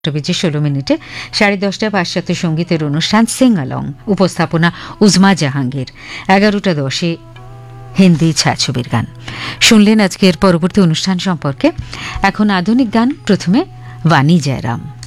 11:16 10:30 পাশ্চাত্য সঙ্গীতের অনুষ্ঠান সিং অলং, উপস্থাপনা উজমা জাহাঙ্গীর। 11:10 হিন্দি ছায়াছবির গান শুনলেন। আজকের পরবর্তী অনুষ্ঠান সম্পর্কে এখন আধুনিক গান, প্রথমে বাণী জয়রাম।